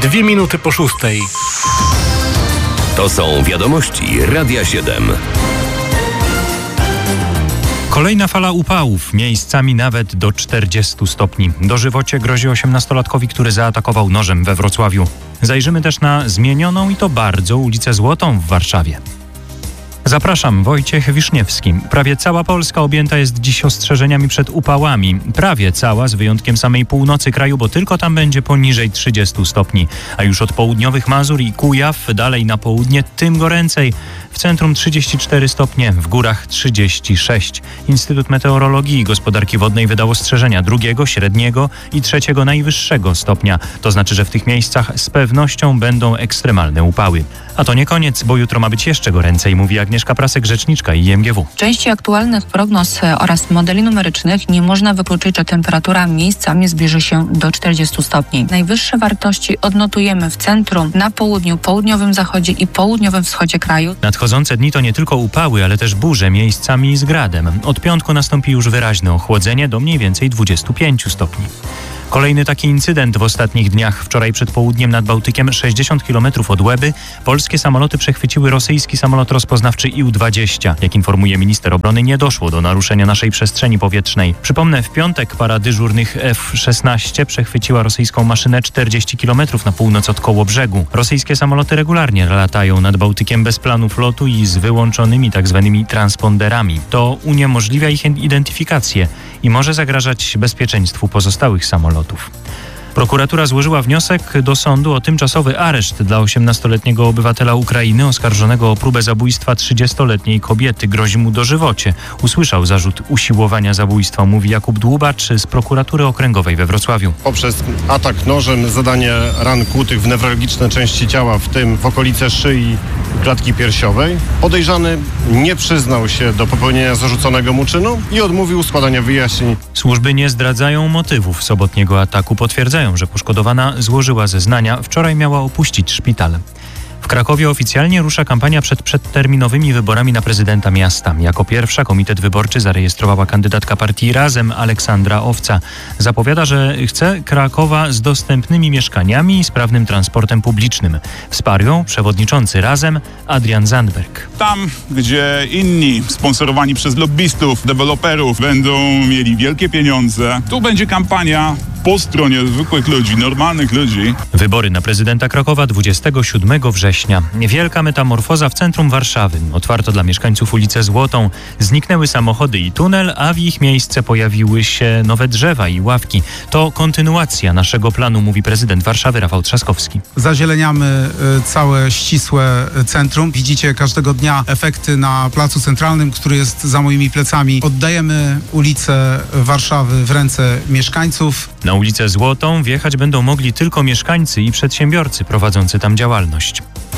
2 minuty po 6. To są wiadomości Radia 7. Kolejna fala upałów, miejscami nawet do 40 stopni. Dożywocie grozi 18-latkowi, który zaatakował nożem we Wrocławiu. Zajrzymy też na zmienioną i to bardzo ulicę Złotą w Warszawie. Zapraszam, Wojciech Wiszniewski. Prawie cała Polska objęta jest dziś ostrzeżeniami przed upałami. Prawie cała, z wyjątkiem samej północy kraju, bo tylko tam będzie poniżej 30 stopni. A już od południowych Mazur i Kujaw, dalej na południe, tym goręcej. W centrum 34 stopnie, w górach 36. Instytut Meteorologii i Gospodarki Wodnej wydał ostrzeżenia drugiego, średniego i trzeciego najwyższego stopnia. To znaczy, że w tych miejscach z pewnością będą ekstremalne upały. A to nie koniec, bo jutro ma być jeszcze goręcej, mówi Agnieszka Prasek, rzeczniczka IMGW. W części aktualnych prognoz oraz modeli numerycznych nie można wykluczyć, że temperatura miejscami zbliży się do 40 stopni. Najwyższe wartości odnotujemy w centrum, na południu, południowym zachodzie i południowym wschodzie kraju. Nadchodzące dni to nie tylko upały, ale też burze, miejscami z gradem. Od piątku nastąpi już wyraźne ochłodzenie do mniej więcej 25 stopni. Kolejny taki incydent w ostatnich dniach. Wczoraj przed południem nad Bałtykiem, 60 km od Łeby, polskie samoloty przechwyciły rosyjski samolot rozpoznawczy Ił-20. Jak informuje minister obrony, nie doszło do naruszenia naszej przestrzeni powietrznej. Przypomnę, w piątek para dyżurnych F-16 przechwyciła rosyjską maszynę 40 km na północ od Kołobrzegu. Rosyjskie samoloty regularnie latają nad Bałtykiem bez planów lotu i z wyłączonymi tzw. transponderami. To uniemożliwia ich identyfikację i może zagrażać bezpieczeństwu pozostałych samolotów. Prokuratura złożyła wniosek do sądu o tymczasowy areszt dla 18-letniego obywatela Ukrainy oskarżonego o próbę zabójstwa 30-letniej kobiety. Grozi mu dożywocie. Usłyszał zarzut usiłowania zabójstwa, mówi Jakub Dłubacz z prokuratury okręgowej we Wrocławiu. Poprzez atak nożem, zadanie ran kłutych w newralgiczne części ciała, w tym w okolice szyi i klatki piersiowej, podejrzany nie przyznał się do popełnienia zarzuconego mu czynu i odmówił składania wyjaśnień. Służby nie zdradzają motywów sobotniego ataku. Potwierdzają, że poszkodowana złożyła zeznania. Wczoraj miała opuścić szpital. W Krakowie oficjalnie rusza kampania przed przedterminowymi wyborami na prezydenta miasta. Jako pierwsza komitet wyborczy zarejestrowała kandydatka partii Razem Aleksandra Owca. Zapowiada, że chce Krakowa z dostępnymi mieszkaniami i sprawnym transportem publicznym. Wsparł ją przewodniczący Razem Adrian Zandberg. Tam, gdzie inni sponsorowani przez lobbystów, deweloperów będą mieli wielkie pieniądze, tu będzie kampania po stronie zwykłych ludzi, normalnych ludzi. Wybory na prezydenta Krakowa 27 września. Wielka metamorfoza w centrum Warszawy. Otwarto dla mieszkańców ulicę Złotą. Zniknęły samochody i tunel, a w ich miejsce pojawiły się nowe drzewa i ławki. To kontynuacja naszego planu, mówi prezydent Warszawy Rafał Trzaskowski. Zazieleniamy całe ścisłe centrum. Widzicie każdego dnia efekty na Placu Centralnym, który jest za moimi plecami. Oddajemy ulicę Warszawy w ręce mieszkańców. Na ulicę Złotą wjechać będą mogli tylko mieszkańcy i przedsiębiorcy prowadzący tam działalność.